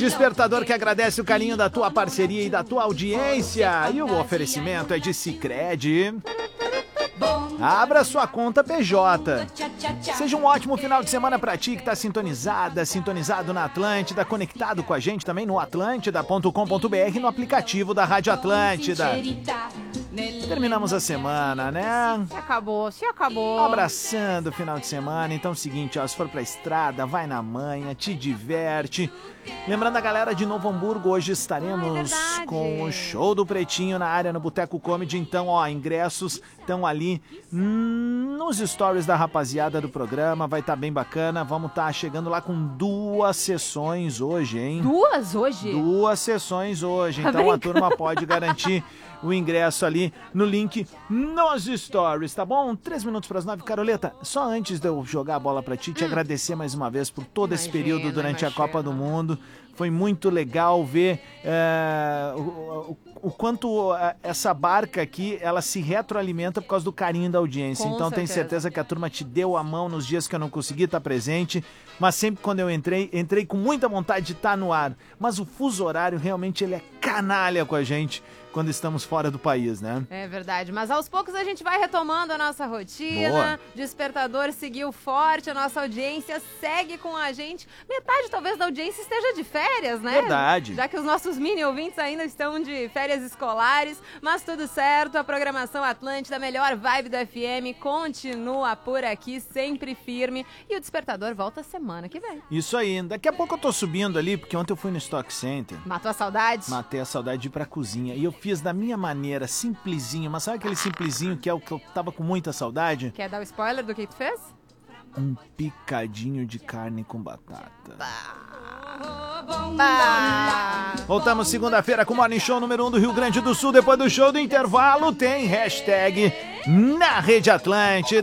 Despertador que agradece o carinho da tua parceria e da tua audiência. E o oferecimento é de Sicredi. Abra sua conta PJ. Seja um ótimo final de semana pra ti que tá sintonizado na Atlântida, conectado com a gente também no atlântida.com.br, no aplicativo da Rádio Atlântida. Terminamos a semana, né? Se acabou. Abraçando o final de semana. Então é o seguinte, ó, se for pra estrada, vai na manhã, te diverte. Lembrando a galera de Novo Hamburgo, hoje estaremos com o show do Pretinho na área no Boteco Comedy. Então, ó, ingressos estão ali nos stories da rapaziada do programa. Vai estar bem bacana. Vamos estar chegando lá com 2 sessões hoje, hein? 2 hoje? 2 sessões hoje. Então a turma pode garantir o ingresso ali no link nos stories, tá bom? 3 minutos para as 9. Caroleta, só antes de eu jogar a bola para ti, te agradecer mais uma vez por todo esse período durante a Copa do Mundo. Foi muito legal ver o quanto essa barca aqui, ela se retroalimenta por causa do carinho da audiência. Então tenho certeza que a turma te deu a mão nos dias que eu não consegui estar presente, mas sempre quando eu entrei com muita vontade de estar no ar. Mas o fuso horário realmente ele é canalha com a gente quando estamos fora do país, né? É verdade, mas aos poucos a gente vai retomando a nossa rotina. Boa. Despertador seguiu forte, a nossa audiência segue com a gente. Metade talvez da audiência esteja de férias, né? Verdade. Já que os nossos mini ouvintes ainda estão de férias escolares, mas tudo certo, a programação Atlântida, a melhor vibe da FM, continua por aqui, sempre firme. E o Despertador volta semana que vem. Isso aí, daqui a pouco eu tô subindo ali, porque ontem eu fui no Stock Center. Matou a saudade? Matei a saudade de ir pra cozinha. E eu fiz da minha maneira, simplesinho, mas sabe aquele simplesinho que é o que eu tava com muita saudade? Quer dar o spoiler do que tu fez? Um picadinho de carne com batata. Voltamos segunda-feira com o Morning Show número 1 do Rio Grande do Sul. Depois do show do intervalo tem hashtag na Rede Atlântida.